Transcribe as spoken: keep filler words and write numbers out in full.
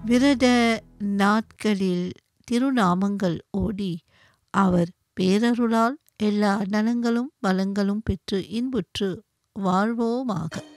விரத நாட்களில் திருநாமங்கள் ஓடி அவர் பேரருளால் எல்லா நலங்களும் வளங்களும் பெற்று இன்புற்று வாழ்வோமாக.